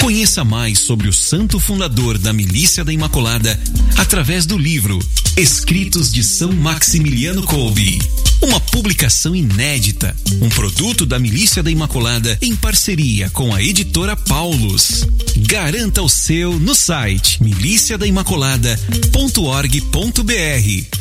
Conheça mais sobre o santo fundador da Milícia da Imaculada através do livro Escritos de São Maximiliano Kolbe. Uma publicação inédita, um produto da Milícia da Imaculada em parceria com a editora Paulus. Garanta o seu no site miliciadaimaculada.org.br.